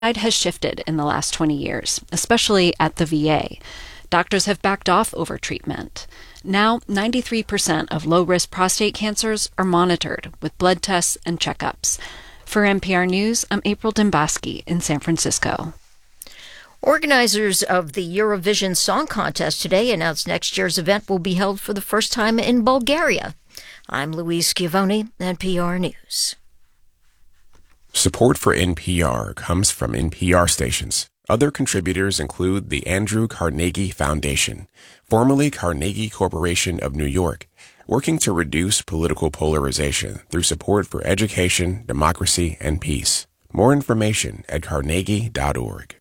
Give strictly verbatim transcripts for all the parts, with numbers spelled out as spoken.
has shifted in the last twenty years, especially at the V A. Doctors have backed off overtreatment. Now, ninety-three percent of low-risk prostate cancers are monitored with blood tests and checkups. For N P R News, I'm April Dembaski in San Francisco. Organizers of the Eurovision Song Contest today announced next year's event will be held for the first time in Bulgaria. I'm Louise Schiavone, N P R News. Support for N P R comes from N P R stations. Other contributors include the Andrew Carnegie Foundation, formerly Carnegie Corporation of New York, working to reduce political polarization through support for education, democracy, and peace. More information at carnegie dot org.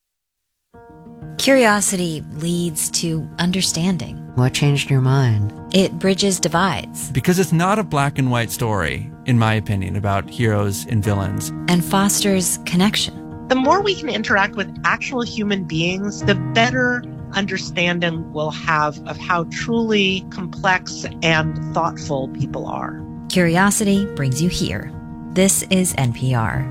Curiosity leads to understanding. What changed your mind? It bridges divides. Because it's not a black and white story, in my opinion, about heroes and villains. And fosters connection. The more we can interact with actual human beings, the better understanding we'll have of how truly complex and thoughtful people are. Curiosity brings you here. This is N P R.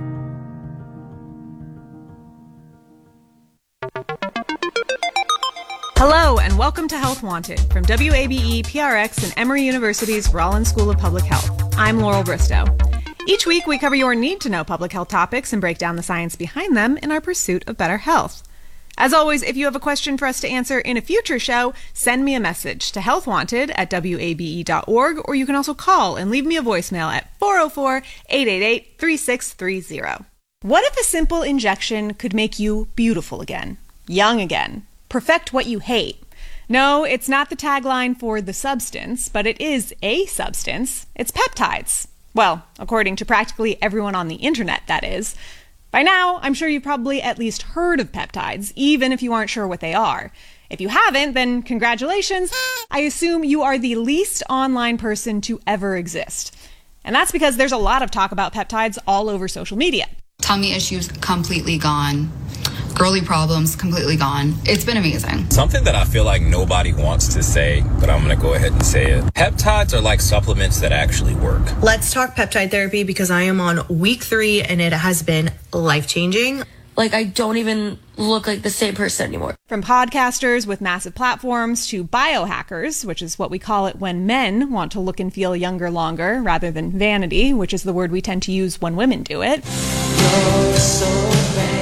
Hello and welcome to Health Wanted from W A B E, P R X, and Emory University's Rollins School of Public Health. I'm Laurel Bristow. Each week we cover your need-to-know public health topics and break down the science behind them in our pursuit of better health. As always, if you have a question for us to answer in a future show, send me a message to healthwanted at W A B E dot org, or you can also call and leave me a voicemail at four oh four, eight eight eight, three six three zero. What if a simple injection could make you beautiful again, young again, perfect what you hate? No, it's not the tagline for the substance, but it is a substance. It's peptides. Well, according to practically everyone on the internet, that is. By now, I'm sure you've probably at least heard of peptides, even if you aren't sure what they are. If you haven't, then congratulations. I assume you are the least online person to ever exist. And that's because there's a lot of talk about peptides all over social media. Tummy issues completely gone. Girly problems completely gone. It's been amazing. Something that I feel like nobody wants to say, but I'm going to go ahead and say it. Peptides are like supplements that actually work. Let's talk peptide therapy because I am on week three and it has been life-changing. Like, I don't even look like the same person anymore. From podcasters with massive platforms to biohackers, which is what we call it when men want to look and feel younger longer, rather than vanity, which is the word we tend to use when women do it. You're so bad.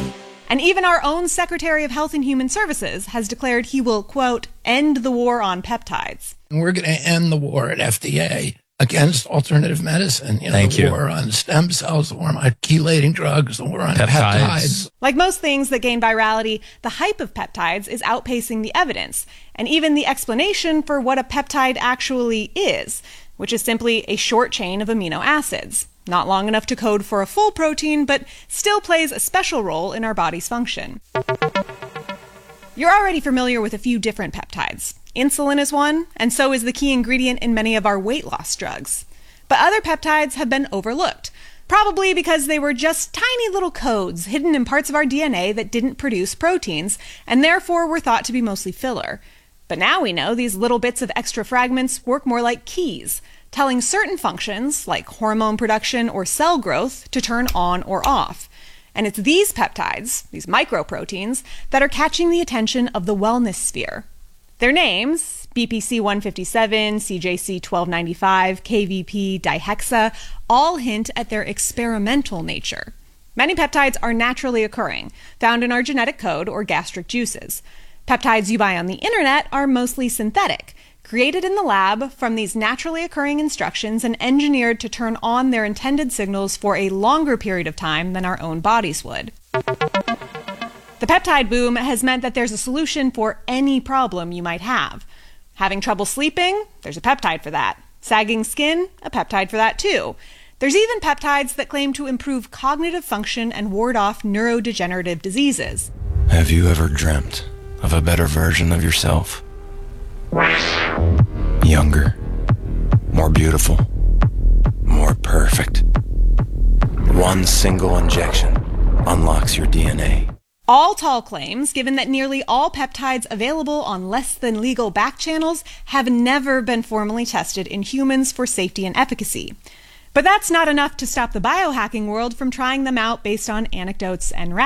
And even our own Secretary of Health and Human Services has declared he will, quote, end the war on peptides. We're going to end the war at F D A against alternative medicine. You know, Thank the you. war on stem cells, the war on chelating drugs, the war on peptides. peptides. Like most things that gain virality, the hype of peptides is outpacing the evidence, and even the explanation for what a peptide actually is, which is simply a short chain of amino acids. Not long enough to code for a full protein, but still plays a special role in our body's function. You're already familiar with a few different peptides. Insulin is one, and so is the key ingredient in many of our weight loss drugs. But other peptides have been overlooked, probably because they were just tiny little codes hidden in parts of our D N A that didn't produce proteins, and therefore were thought to be mostly filler. But now we know these little bits of extra fragments work more like keys, telling certain functions, like hormone production or cell growth, to turn on or off. And it's these peptides, these microproteins, that are catching the attention of the wellness sphere. Their names, B P C one fifty-seven, C J C twelve ninety-five, K V P, dihexa, all hint at their experimental nature. Many peptides are naturally occurring, found in our genetic code or gastric juices. Peptides you buy on the internet are mostly synthetic, created in the lab from these naturally occurring instructions and engineered to turn on their intended signals for a longer period of time than our own bodies would. The peptide boom has meant that there's a solution for any problem you might have. Having trouble sleeping? There's a peptide for that. Sagging skin? A peptide for that too. There's even peptides that claim to improve cognitive function and ward off neurodegenerative diseases. Have you ever dreamt of a better version of yourself? Younger, more beautiful, more perfect. One single injection unlocks your D N A. All tall claims, given that nearly all peptides available on less than legal back channels have never been formally tested in humans for safety and efficacy. But that's not enough to stop the biohacking world from trying them out based on anecdotes and